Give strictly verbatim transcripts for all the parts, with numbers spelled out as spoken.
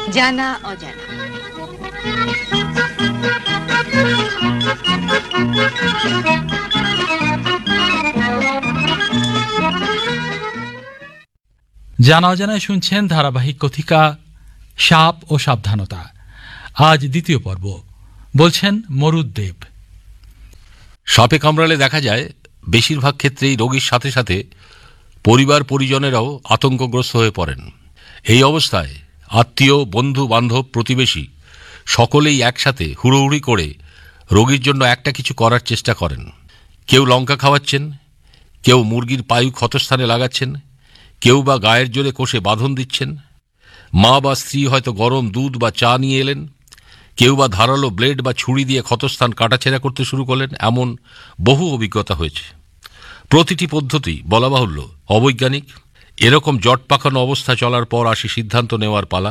জানা অজানা। জানা অজানায় শুনছেন ধারাবাহিক কথিকা সাপ ও সাবধানতা। আজ দ্বিতীয় পর্ব, বলছেন মরুদ্দেব। সাপে কামড়ালে দেখা যায় বেশিরভাগ ক্ষেত্রেই রোগীর সাথে সাথে পরিবার পরিজনেরাও আতঙ্কগ্রস্ত হয়ে পড়েন। এই অবস্থায় আত্মীয়, বন্ধু বান্ধব, প্রতিবেশী সকলেই একসাথে হুড়োহুড়ি করে রোগীর জন্য একটা কিছু করার চেষ্টা করেন। কেউ লঙ্কা খাওয়াচ্ছেন, কেউ মুরগির পায়ু ক্ষতস্থানে লাগাচ্ছেন, কেউ বা গায়ের জোরে কষে বাঁধন দিচ্ছেন। মা বা স্ত্রী হয়তো গরম দুধ বা চা নিয়ে এলেন, কেউ বা ধারালো ব্লেড বা ছুরি দিয়ে ক্ষতস্থান কাটাছেঁড়া করতে শুরু করলেন। এমন বহু অভিজ্ঞতা হয়েছে। প্রতিটি পদ্ধতি বলা বাহুল্য অবৈজ্ঞানিক। এরকম জট পাকানো অবস্থা চলার পর আসি সিদ্ধান্ত নেওয়ার পালা,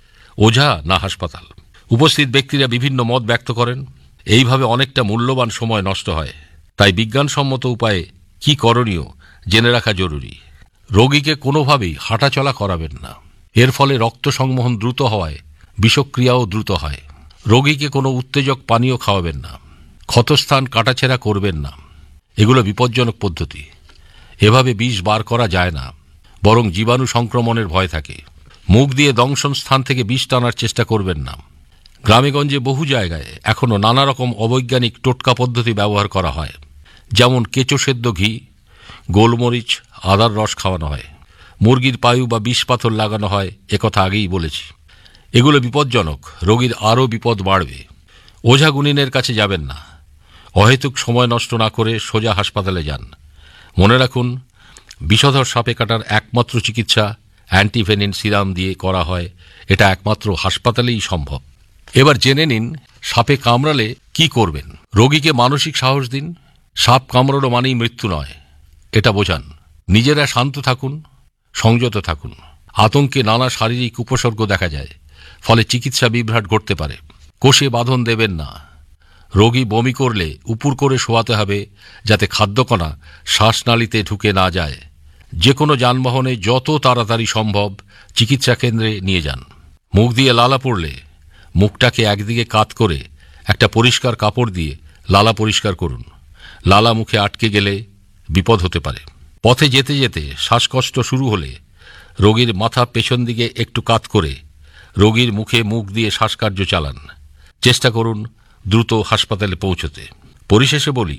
ওঝা না হাসপাতাল। উপস্থিত ব্যক্তিরা বিভিন্ন মত ব্যক্ত করেন। এইভাবে অনেকটা মূল্যবান সময় নষ্ট হয়। তাই বিজ্ঞানসম্মত উপায়ে কি করণীয় জেনে রাখা জরুরি। রোগীকে কোনোভাবেই হাঁটাচলা করাবেন না। এর ফলে রক্ত সংবহন দ্রুত হওয়ায় বিষক্রিয়াও দ্রুত হয়। রোগীকে কোনো উত্তেজক পানীয় খাওয়াবেন না। ক্ষতস্থান কাটাছেঁড়া করবেন না। এগুলো বিপজ্জনক পদ্ধতি। এভাবে বিষ বার করা যায় না, বরং জীবাণু সংক্রমণের ভয় থাকে। মুখ দিয়ে দংশন স্থান থেকে বিষ টানার চেষ্টা করবেন না। গ্রামেগঞ্জে বহু জায়গায় এখনও নানা রকম অবৈজ্ঞানিক টোটকা পদ্ধতি ব্যবহার করা হয়। যেমন কেঁচো সেদ্ধ ঘি, গোলমরিচ, আদার রস খাওয়ানো হয়, মুরগির পায়ু বা বিষ পাথর লাগানো হয়। একথা আগেই বলেছি। এগুলো বিপজ্জনক। রোগীর আরও বিপদ বাড়বে। ওঝা গুনিনের কাছে যাবেন না। অহেতুক সময় নষ্ট না করে সোজা হাসপাতালে যান। মনে রাখুন, বিষধর সাপে কাটার একমাত্র চিকিৎসা অ্যান্টিভেনিন সিরাম দিয়ে করা হয়। এটা একমাত্র হাসপাতালেই সম্ভব। এবার জেনে নিন সাপে কামড়ালে কি করবেন। রোগীকে মানসিক সাহস দিন। সাপ কামড়ানো মানেই মৃত্যু নয়, এটা বোঝান। নিজেরা শান্ত থাকুন, সংযত থাকুন। আতঙ্কে নানা শারীরিক উপসর্গ দেখা যায়, ফলে চিকিৎসা বিভ্রাট ঘটতে পারে। কোষে বাঁধন দেবেন না। রোগী বমি করলে উপুর করে শোয়াতে হবে, যাতে খাদ্যকণা শ্বাসনালীতে ঢুকে না যায়। যে কোনো যানবাহনে যত তাড়াতাড়ি সম্ভব চিকিৎসা কেন্দ্রে নিয়ে যান। মুখ দিয়ে লালা পড়লে মুখটাকে একদিকে কাত করে একটা পরিষ্কার কাপড় দিয়ে লালা পরিষ্কার করুন। লালা মুখে আটকে গেলে বিপদ হতে পারে। পথে যেতে যেতে শ্বাসকষ্ট শুরু হলে রোগীর মাথা পেছন দিকে একটু কাত করে রোগীর মুখে মুখ দিয়ে শ্বাসকার্য চালান। চেষ্টা করুন দ্রুত হাসপাতালে পৌঁছতে। পরিশেষে বলি,